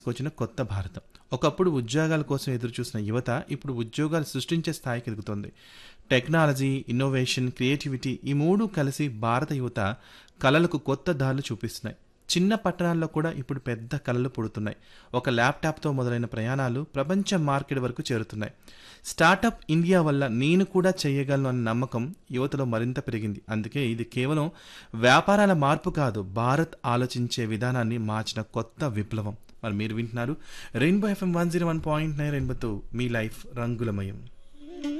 వచ్చిన కొత్త భారతం. ఒకప్పుడు ఉద్యోగాల కోసం ఎదురుచూసిన యువత ఇప్పుడు ఉద్యోగాలు సృష్టించే స్థాయికి ఎదుగుతోంది. టెక్నాలజీ, ఇన్నోవేషన్, క్రియేటివిటీ ఈ మూడు కలిసి భారత యువత కళలకు కొత్త దారులు చూపిస్తున్నాయి. చిన్న పట్టణాల్లో కూడా ఇప్పుడు పెద్ద కళలు పుడుతున్నాయి. ఒక ల్యాప్టాప్తో మొదలైన ప్రయాణాలు ప్రపంచ మార్కెట్ వరకు చేరుతున్నాయి. స్టార్టప్ ఇండియా వల్ల నేను కూడా చేయగలను అన్న నమ్మకం యువతలో మరింత పెరిగింది. అందుకే ఇది కేవలం వ్యాపారాల మార్పు కాదు, భారత్ ఆలోచించే విధానాన్ని మార్చిన కొత్త విప్లవం. మరి మీరు వింటున్నారు రెయిన్బో FM 101.9 రెయిన్బోతో మీ లైఫ్ రంగులమయం.